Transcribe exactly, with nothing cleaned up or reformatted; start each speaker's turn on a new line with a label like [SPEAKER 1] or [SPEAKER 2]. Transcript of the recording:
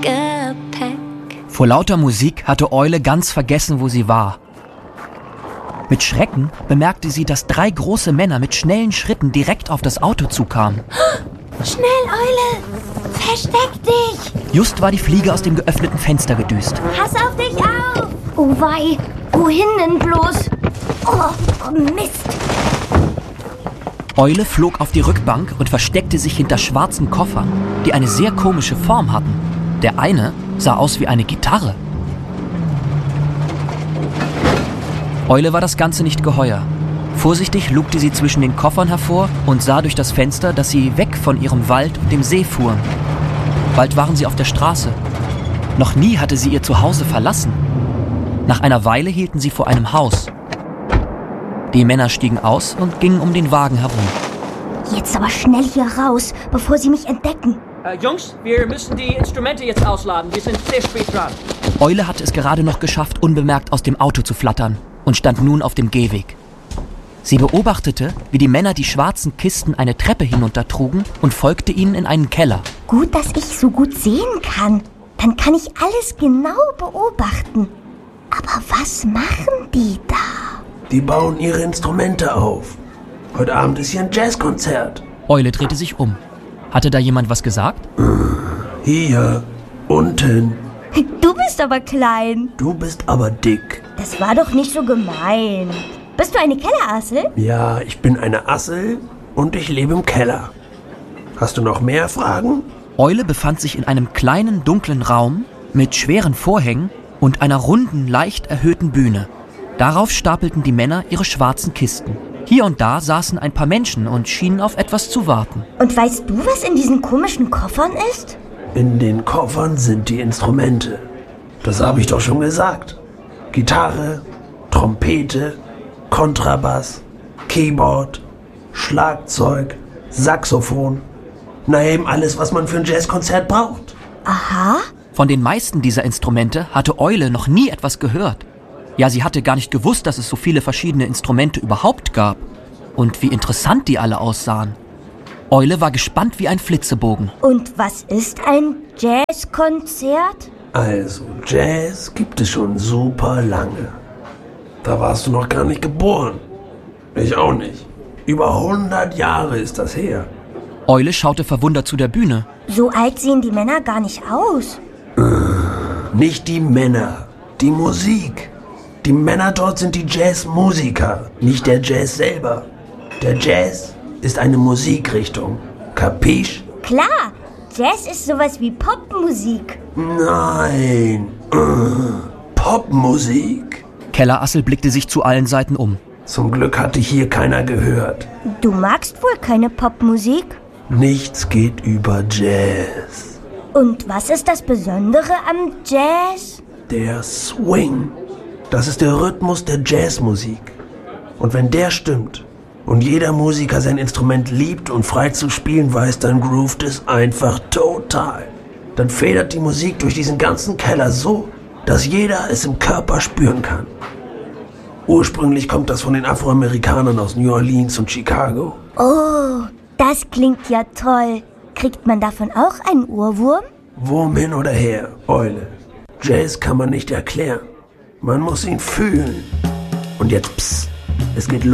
[SPEAKER 1] Gepäck.
[SPEAKER 2] Vor lauter Musik hatte Eule ganz vergessen, wo sie war. Mit Schrecken bemerkte sie, dass drei große Männer mit schnellen Schritten direkt auf das Auto zukamen.
[SPEAKER 3] Schnell, Eule! Versteck dich!
[SPEAKER 2] Just war die Fliege aus dem geöffneten Fenster gedüst.
[SPEAKER 3] Pass auf dich auf! Oh wei, wohin denn bloß? Oh, oh Mist!
[SPEAKER 2] Eule flog auf die Rückbank und versteckte sich hinter schwarzen Koffern, die eine sehr komische Form hatten. Der eine sah aus wie eine Gitarre. Eule war das Ganze nicht geheuer. Vorsichtig lugte sie zwischen den Koffern hervor und sah durch das Fenster, dass sie weg von ihrem Wald und dem See fuhren. Bald waren sie auf der Straße. Noch nie hatte sie ihr Zuhause verlassen. Nach einer Weile hielten sie vor einem Haus. Die Männer stiegen aus und gingen um den Wagen herum.
[SPEAKER 3] Jetzt aber schnell hier raus, bevor sie mich entdecken.
[SPEAKER 4] Äh, Jungs, wir müssen die Instrumente jetzt ausladen. Wir sind sehr spät dran.
[SPEAKER 2] Eule hatte es gerade noch geschafft, unbemerkt aus dem Auto zu flattern und stand nun auf dem Gehweg. Sie beobachtete, wie die Männer die schwarzen Kisten eine Treppe hinuntertrugen und folgte ihnen in einen Keller.
[SPEAKER 3] Gut, dass ich so gut sehen kann. Dann kann ich alles genau beobachten. Aber was machen die da?
[SPEAKER 5] Die bauen ihre Instrumente auf. Heute Abend ist hier ein Jazzkonzert.
[SPEAKER 2] Eule drehte sich um. Hatte da jemand was gesagt?
[SPEAKER 5] Hier, unten.
[SPEAKER 3] Du bist aber klein.
[SPEAKER 5] Du bist aber dick.
[SPEAKER 3] Das war doch nicht so gemein. Bist du eine Kellerassel?
[SPEAKER 5] Ja, ich bin eine Assel und ich lebe im Keller. Hast du noch mehr Fragen?
[SPEAKER 2] Eule befand sich in einem kleinen, dunklen Raum mit schweren Vorhängen und einer runden, leicht erhöhten Bühne. Darauf stapelten die Männer ihre schwarzen Kisten. Hier und da saßen ein paar Menschen und schienen auf etwas zu warten.
[SPEAKER 3] Und weißt du, was in diesen komischen Koffern ist?
[SPEAKER 5] In den Koffern sind die Instrumente. Das habe ich doch schon gesagt. Gitarre, Trompete, Kontrabass, Keyboard, Schlagzeug, Saxophon. Na eben alles, was man für ein Jazzkonzert braucht.
[SPEAKER 3] Aha.
[SPEAKER 2] Von den meisten dieser Instrumente hatte Eule noch nie etwas gehört. Ja, sie hatte gar nicht gewusst, dass es so viele verschiedene Instrumente überhaupt gab. Und wie interessant die alle aussahen. Eule war gespannt wie ein Flitzebogen.
[SPEAKER 3] Und was ist ein Jazzkonzert?
[SPEAKER 5] Also, Jazz gibt es schon super lange. Da warst du noch gar nicht geboren. Ich auch nicht. Über hundert Jahre ist das her.
[SPEAKER 2] Eule schaute verwundert zu der Bühne.
[SPEAKER 3] So alt sehen die Männer gar nicht aus.
[SPEAKER 5] Nicht die Männer, die Musik. Die Männer dort sind die Jazzmusiker, nicht der Jazz selber. Der Jazz ist eine Musikrichtung. Kapisch?
[SPEAKER 3] Klar, Jazz ist sowas wie Popmusik.
[SPEAKER 5] Nein. Popmusik?
[SPEAKER 2] Kellerassel blickte sich zu allen Seiten um.
[SPEAKER 5] Zum Glück hatte hier keiner gehört.
[SPEAKER 3] Du magst wohl keine Popmusik?
[SPEAKER 5] Nichts geht über Jazz.
[SPEAKER 3] Und was ist das Besondere am Jazz?
[SPEAKER 5] Der Swing. Das ist der Rhythmus der Jazzmusik. Und wenn der stimmt und jeder Musiker sein Instrument liebt und frei zu spielen weiß, dann groovt es einfach total. Dann federt die Musik durch diesen ganzen Keller so, dass jeder es im Körper spüren kann. Ursprünglich kommt das von den Afroamerikanern aus New Orleans und Chicago.
[SPEAKER 3] Oh, das klingt ja toll. Kriegt man davon auch einen Ohrwurm?
[SPEAKER 5] Wurm hin oder her, Eule. Jazz kann man nicht erklären. Man muss ihn fühlen. Und jetzt, psst, es geht los.